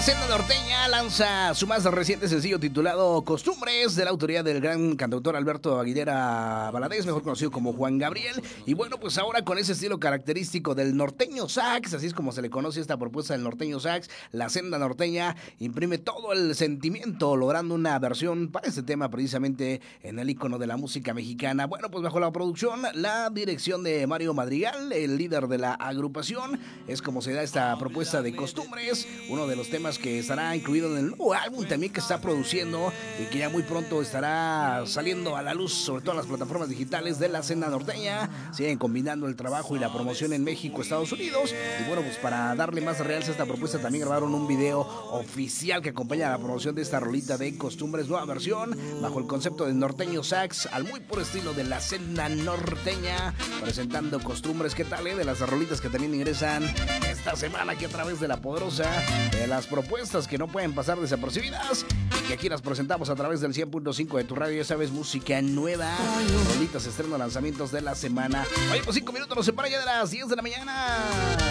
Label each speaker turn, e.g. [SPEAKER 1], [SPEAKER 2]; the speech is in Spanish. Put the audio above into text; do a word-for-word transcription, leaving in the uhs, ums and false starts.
[SPEAKER 1] Senda Norteña lanza su más reciente sencillo titulado Costumbres, de la autoría del gran cantautor Alberto Aguilera Valadez, mejor conocido como Juan Gabriel. Y bueno, pues ahora con ese estilo característico del norteño sax, así es como se le conoce esta propuesta del norteño sax, la Senda Norteña imprime todo el sentimiento, logrando una versión para este tema precisamente en el icono de la música mexicana. Bueno, pues bajo la producción, la dirección de Mario Madrigal, el líder de la agrupación, es como se da esta propuesta de Costumbres, uno de los temas que estará incluido en el nuevo álbum también que está produciendo y que ya muy pronto estará saliendo a la luz, sobre todo en las plataformas digitales de la Senda Norteña. Siguen combinando el trabajo y la promoción en México, Estados Unidos, y bueno, pues para darle más realce a esta propuesta también grabaron un video oficial que acompaña la promoción de esta rolita de Costumbres, nueva versión bajo el concepto de norteño sax al muy puro estilo de la Senda Norteña, presentando Costumbres. ¿Qué tal, eh? De las rolitas que también ingresan esta semana aquí a través de La Poderosa, de las propuestas que no pueden pasar desapercibidas y que aquí las presentamos a través del cien punto cinco de tu radio. Ya sabes, música nueva, rolitas, estreno, lanzamientos de la semana. Oye, pues cinco minutos nos separa ya de las diez de la mañana.